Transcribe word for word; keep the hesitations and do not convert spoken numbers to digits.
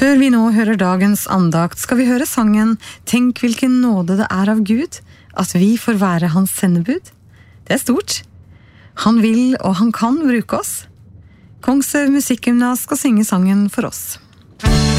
Før vi nå hører dagens andakt, skal vi høre sangen «Tenk hvilken nåde det er av Gud, at vi får være hans sendebud». Det er stort. Han vil og han kan bruke oss. Kongshaug Musikkgymnas skal synge sangen for oss.